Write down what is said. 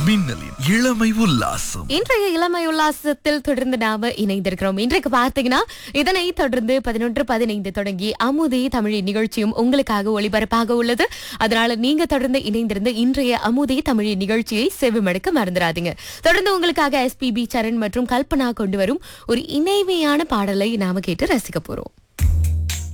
மின்னலின் இளமை உல்லாசம். இன்றைய இளமை உல்லாசத்தில் தொடர்ந்து நாம இணைந்திருக்கிறோம். இன்றைக்கு பார்த்தீங்கன்னா இதனை தொடர்ந்து 11:15 தொடங்கி அமுதே தமிழ் நிகழ்ச்சியும் உங்களுக்காக ஒளிபரப்பாக உள்ளது. அதனால நீங்க தொடர்ந்து இணைந்திருந்து இன்றைய அமுதே தமிழ் நிகழ்ச்சியை செவிமடுக்க மறந்துடாதீங்க. தொடர்ந்து உங்களுக்காக SPB சரண் மற்றும் கல்பனா கொண்டு வரும் ஒரு இணைமையான பாடலை நாம கேட்டு ரசிக்க போறோம்.